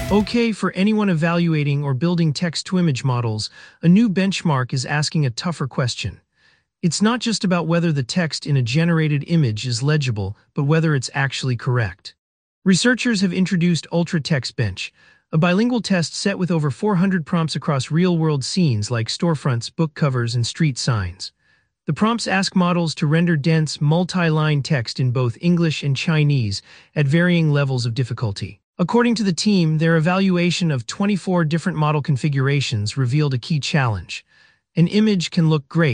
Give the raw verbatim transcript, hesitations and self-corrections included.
Okay, for anyone evaluating or building text-to-image models, a new benchmark is asking a tougher question. It's not just about whether the text in a generated image is legible, but whether it's actually correct. Researchers have introduced Ultra Text Bench, a bilingual test set with over four hundred prompts across real-world scenes like storefronts, book covers, and street signs. The prompts ask models to render dense, multi-line text in both English and Chinese at varying levels of difficulty. According to the team, their evaluation of twenty-four different model configurations revealed a key challenge. An image can look great,